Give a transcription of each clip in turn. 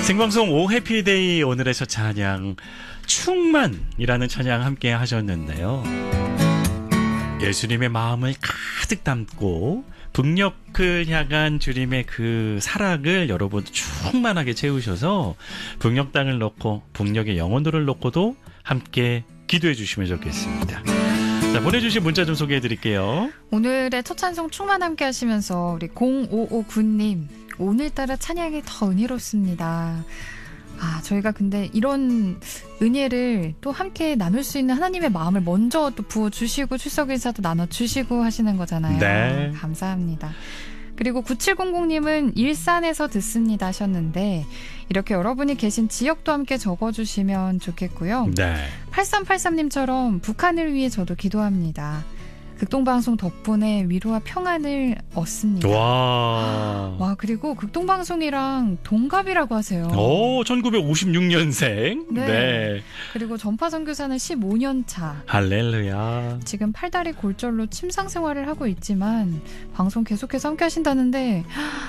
생방송 오 해피데이 오늘의 첫 찬양 충만이라는 찬양 함께 하셨는데요. 예수님의 마음을 가득 담고 북녘을 향한 주님의 그 사랑을 여러분 충만하게 채우셔서 북녘 땅을 놓고 북녘의 영혼들을 놓고도 함께 기도해 주시면 좋겠습니다. 자, 보내주신 문자 좀 소개해 드릴게요. 오늘의 첫 찬송 충만 함께 하시면서 우리 0559님 오늘따라 찬양이 더 은혜롭습니다. 저희가 근데 이런 은혜를 또 함께 나눌 수 있는 하나님의 마음을 먼저 또 부어주시고 출석 인사도 나눠주시고 하시는 거잖아요. 네. 감사합니다. 그리고 9700님은 일산에서 듣습니다 하셨는데 이렇게 여러분이 계신 지역도 함께 적어주시면 좋겠고요. 네. 8383님처럼 북한을 위해 저도 기도합니다. 극동방송 덕분에 위로와 평안을 얻습니다. 와, 그리고 극동방송이랑 동갑이라고 하세요. 1956년생. 네. 네. 그리고 전파선교사는 15년 차. 할렐루야. 지금 팔다리 골절로 침상 생활을 하고 있지만 방송 계속해서 함께 하신다는데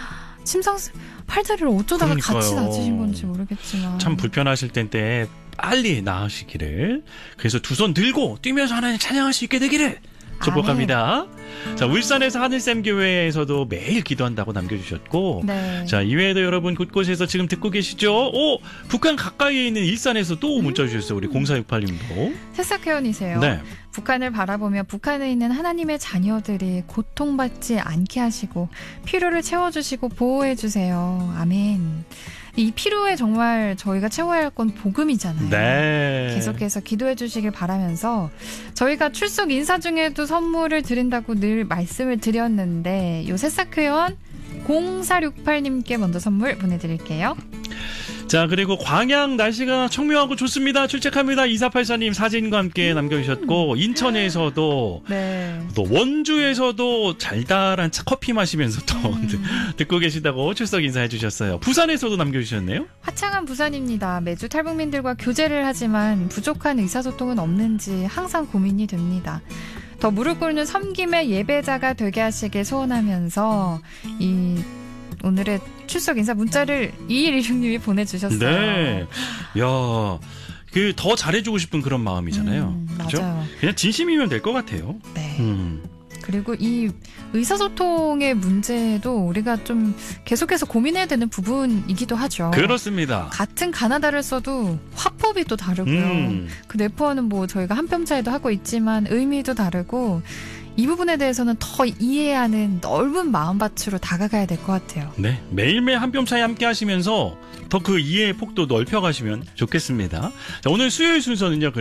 팔다리를 어쩌다가 그러니까요. 같이 다치신 건지 모르겠지만 참 불편하실 텐데 빨리 나으시기를, 그래서 두 손 들고 뛰면서 하나님 찬양할 수 있게 되기를 축복합니다. 자, 울산에서 하늘샘 교회에서도 매일 기도한다고 남겨주셨고, 네. 자, 이외에도 여러분 곳곳에서 지금 듣고 계시죠? 북한 가까이에 있는 일산에서 또 문자 주셨어요. 우리 0468님도. 새싹회원이세요. 네. 북한을 바라보며 북한에 있는 하나님의 자녀들이 고통받지 않게 하시고 필요를 채워주시고 보호해주세요. 아멘. 이 필요에 정말 저희가 채워야 할 건 복음이잖아요. 네. 계속해서 기도해 주시길 바라면서 저희가 출석 인사 중에도 선물을 드린다고 늘 말씀을 드렸는데 요 새싹회원 0468님께 먼저 선물 보내드릴게요. 자, 그리고 광양 날씨가 청명하고 좋습니다. 출첵합니다. 2484님 사진과 함께 남겨주셨고, 인천에서도 네. 또 원주에서도 달달한 커피 마시면서 또 듣고 계시다고 출석 인사해 주셨어요. 부산에서도 남겨주셨네요. 화창한 부산입니다. 매주 탈북민들과 교제를 하지만 부족한 의사소통은 없는지 항상 고민이 됩니다. 더 무릎 꿇는 섬김의 예배자가 되게 하시길 소원하면서 오늘의 출석 인사 문자를 2116님이 보내주셨어요. 네. 야, 더 잘해주고 싶은 그런 마음이잖아요. 그렇죠? 맞아요. 그냥 진심이면 될 것 같아요. 네. 그리고 이 의사소통의 문제도 우리가 좀 계속해서 고민해야 되는 부분이기도 하죠. 그렇습니다. 같은 가나다를 써도 화법이 또 다르고요. 그 내포하는 저희가 한 뼘 차이도 하고 있지만 의미도 다르고 이 부분에 대해서는 더 이해하는 넓은 마음밭으로 다가가야 될 것 같아요. 네, 매일매일 한 뼘 차이 함께 하시면서 더 그 이해의 폭도 넓혀가시면 좋겠습니다. 자, 오늘 수요일 순서는요.